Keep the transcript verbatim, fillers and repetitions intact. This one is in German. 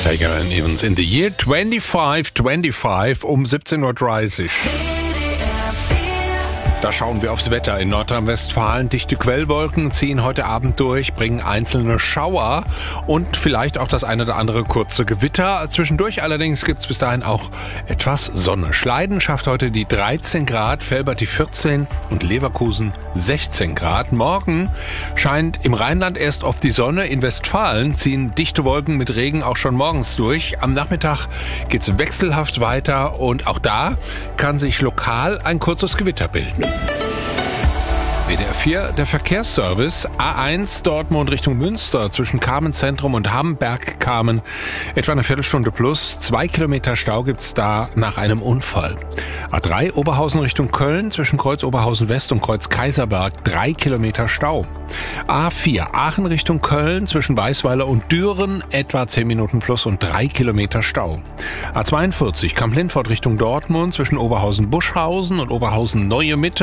Sager and Evans in the year twenty-five twenty-five um siebzehn Uhr dreißig. Da schauen wir aufs Wetter in Nordrhein-Westfalen. Dichte Quellwolken ziehen heute Abend durch, bringen einzelne Schauer und vielleicht auch das eine oder andere kurze Gewitter. Zwischendurch allerdings gibt es bis dahin auch etwas Sonne. Schleiden schafft heute die dreizehn Grad, Velbert die vierzehn und Leverkusen sechzehn Grad. Morgen scheint im Rheinland erst oft die Sonne. In Westfalen ziehen dichte Wolken mit Regen auch schon morgens durch. Am Nachmittag geht es wechselhaft weiter und auch da kann sich lokal ein kurzes Gewitter bilden. W D R vier, der Verkehrsservice. A eins Dortmund Richtung Münster zwischen Kamenz-Zentrum und Hamberg-Kamen. Etwa eine Viertelstunde plus. Zwei Kilometer Stau gibt's da nach einem Unfall. A drei Oberhausen Richtung Köln zwischen Kreuz Oberhausen West und Kreuz Kaiserberg. Drei Kilometer Stau. A vier Aachen Richtung Köln zwischen Weißweiler und Düren. Etwa zehn Minuten plus und drei Kilometer Stau. A zweiundvierzig Kamp-Lintfort Richtung Dortmund zwischen Oberhausen-Buschhausen und Oberhausen-Neue Mitte.